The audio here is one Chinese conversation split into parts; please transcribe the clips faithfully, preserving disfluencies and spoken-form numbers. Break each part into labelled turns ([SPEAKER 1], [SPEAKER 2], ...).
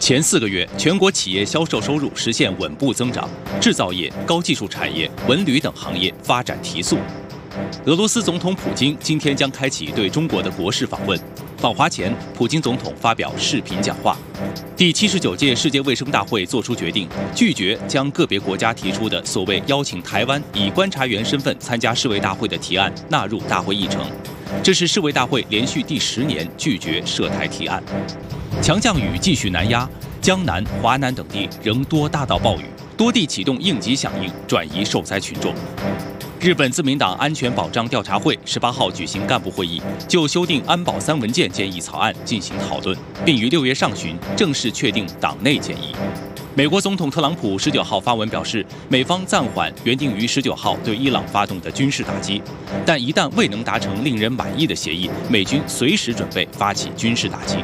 [SPEAKER 1] 前四个月，全国企业销售收入实现稳步增长，制造业、高技术产业、文旅等行业发展提速。俄罗斯总统普京今天将开启对中国的国事访问。访华前，普京总统发表视频讲话。第七十九届世界卫生大会作出决定，拒绝将个别国家提出的所谓邀请台湾以观察员身份参加世卫大会的提案纳入大会议程。这是世卫大会连续第十年拒绝涉台提案。强降雨继续南压，江南、华南等地仍多大到暴雨，多地启动应急响应，转移受灾群众。日本自民党安全保障调查会十八号举行干部会议，就修订安保三文件建议草案进行讨论，并于六月上旬正式确定党内建议。美国总统特朗普十九号发文表示，美方暂缓原定于十九号对伊朗发动的军事打击，但一旦未能达成令人满意的协议，美军随时准备发起军事打击。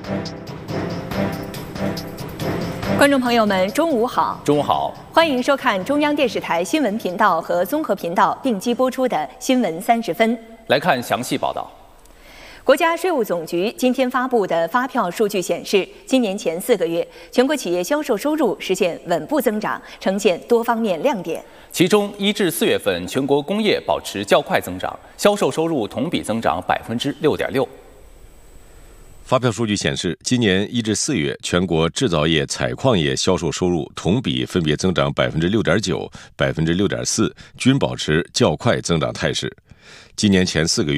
[SPEAKER 2] 观众朋友们，中午好！
[SPEAKER 1] 中午好，
[SPEAKER 2] 欢迎收看中央电视台新闻频道和综合频道并机播出的《新闻三十分》。
[SPEAKER 1] 来看详细报道。
[SPEAKER 2] 国家税务总局今天发布的发票数据显示，今年前四个月，全国企业销售收入实现稳步增长，呈现多方面亮点。
[SPEAKER 1] 其中，一至四月份，全国工业保持较快增长，销售收入同比增长百分之六点六。
[SPEAKER 3] 发票数据显示，今年一至四月，全国制造业、采矿业销售收入同比分别增长百分之六点九、百分之六点四，均保持较快增长态势。今年前四个月。